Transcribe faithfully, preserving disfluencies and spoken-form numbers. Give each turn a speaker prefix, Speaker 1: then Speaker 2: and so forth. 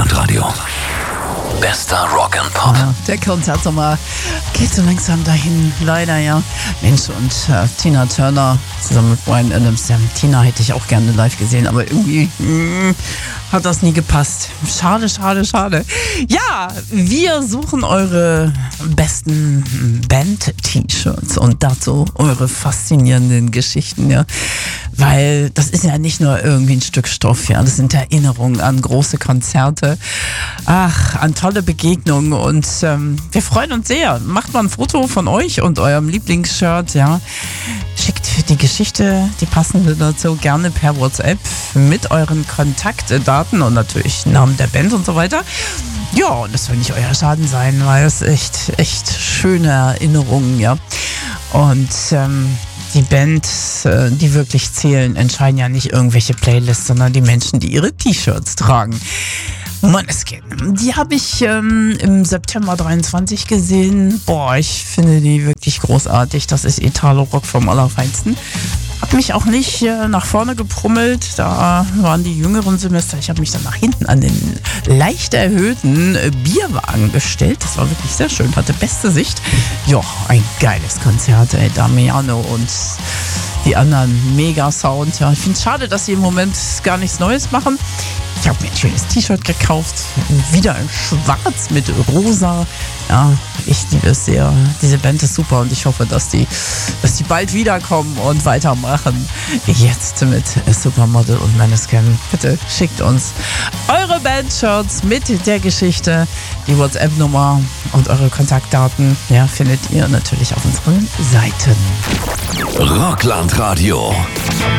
Speaker 1: Rockland Radio. Bester Rock and Pop.
Speaker 2: Ja, der Konzertsommer geht so langsam dahin, leider, ja. Mensch, und äh, Tina Turner zusammen mit Bryan Adams. Ja, Tina hätte ich auch gerne live gesehen, aber irgendwie mh, hat das nie gepasst. Schade, schade, schade. Ja, wir suchen eure besten Band-T-Shirts und dazu eure faszinierenden Geschichten, ja. Weil das ist ja nicht nur irgendwie ein Stück Stoff, ja. Das sind Erinnerungen an große Konzerte, ach, an tolle Begegnungen, und ähm, wir freuen uns sehr. Macht mal ein Foto von euch und eurem Lieblingsshirt, ja. Schickt die Geschichte, die passende dazu, gerne per WhatsApp mit euren Kontaktdaten und natürlich Namen der Band und so weiter. Ja, und das soll nicht euer Schaden sein, weil es echt, echt schöne Erinnerungen, ja. Und ähm, die Bands, die wirklich zählen, entscheiden ja nicht irgendwelche Playlists, sondern die Menschen, die ihre T-Shirts tragen. Måneskin, die habe ich ähm, im September dreiundzwanzig gesehen. Boah, ich finde die wirklich großartig. Das ist Italo-Rock vom Allerfeinsten. Hab mich auch nicht äh, nach vorne geprummelt. Da waren die jüngeren Semester. Ich habe mich dann nach hinten an den leicht erhöhten äh, Bierwagen gestellt. Das war wirklich sehr schön. Hatte beste Sicht. Ja, ein geiles Konzert, ey. Damiano und die anderen, mega Sound. Ja, ich finde es schade, dass sie im Moment gar nichts Neues machen. Ich habe mir ein schönes T-Shirt gekauft, wieder in schwarz mit rosa. Ja, ich liebe es sehr. Diese Band ist super und ich hoffe, dass die, dass die bald wiederkommen und weitermachen. Jetzt mit Supermodel und Måneskin. Bitte schickt uns eure Band-Shirts mit der Geschichte, die WhatsApp-Nummer und eure Kontaktdaten. Ja, findet ihr natürlich auf unseren Seiten.
Speaker 1: Rockland Radio.